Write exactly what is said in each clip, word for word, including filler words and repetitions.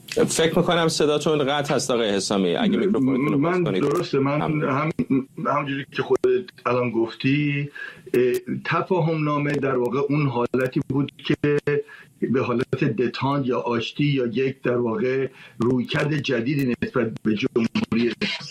فکر میکنم صداتون قطع هست آقای حسامی، اگه میکروفونتون رو باز کنید. من درسته، من هم همونجوری که خودت الان گفتی، تفاهم نامه در واقع اون حالتی بود که به حالت دتاند یا آشتی یا یک در واقع رویکرد جدیدی نسبت به جمهوری.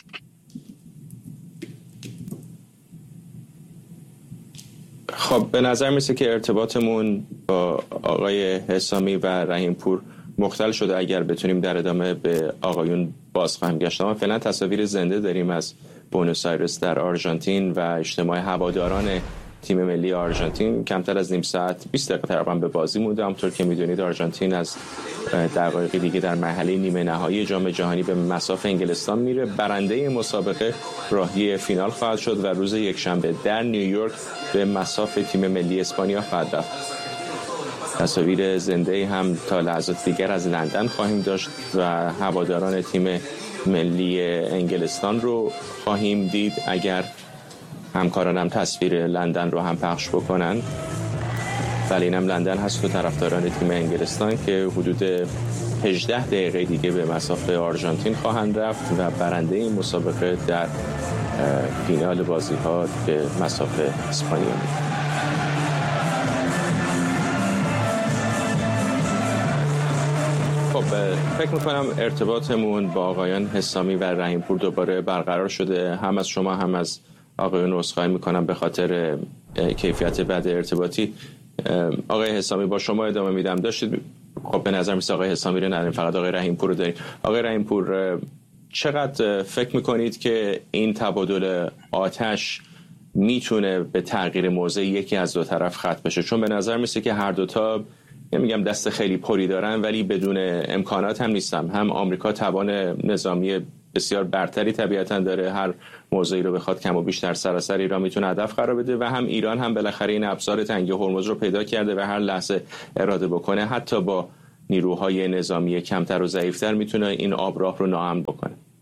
خب به نظر میسه که ارتباطمون با آقای حسامی و رحیم پور مختل شده. اگر بتونیم در ادامه به آقایون باز خواهیم گشت. ما فعلا تصاویر زنده داریم از بونوس آیرس در آرژانتین و اجتماع هواداران تیم ملی آرژانتین. کمتر از نیم ساعت بیست دقیقه تقریبا به بازی مونده. همونطور که میدونید آرژانتین از دقایقی دیگه در مرحله نیمه نهایی جام جهانی به مصاف انگلستان میره. برنده مسابقه راهی فینال خواهد شد و روز یکشنبه در نیویورک به مصاف تیم ملی اسپانیا خواهد رفت. تصاویر زنده هم تا لحظات دیگر از لندن خواهیم داشت و هواداران تیم ملی انگلستان رو خواهیم دید. اگر همکارانم تصویر لندن رو هم پخش بکنن. ولی اینم لندن هست و طرفداران تیم انگلستان که حدود هجده دقیقه دیگه به مصاف آرژانتین خواهند رفت و برنده این مسابقه در فینال بازی ها به مصاف اسپانیا میره. خب فکر میکنم ارتباطمون با آقایان حسامی و رحیم پور دوباره برقرار شده. هم از شما هم از آقایون عذرخواهی میکنم به خاطر کیفیت بد ارتباطی. آقای حسامی با شما ادامه میدم. داشتید خب به نظر میسه آقای حسامی رو نداریم، فقط آقای رحیم پور رو داریم. آقای رحیم پور چقدر فکر میکنید که این تبادل آتش میتونه به تغییر موضع یکی از دو طرف ختم بشه؟ چون به نظر میسه که هر دوتا نمیگم دست خیلی پری دارن ولی بدون امکانات هم نیستن. هم آمریکا توان نظامی بسیار برتری طبیعتا داره، هر موضعی رو بخواد کم و بیشتر سراسر ایران میتونه هدف قرار بده، و هم ایران هم بالاخره این ابزار تنگی هرمز رو پیدا کرده و هر لحظه اراده بکنه حتی با نیروهای نظامی کمتر و ضعیفتر میتونه این آبراه رو ناامن بکنه.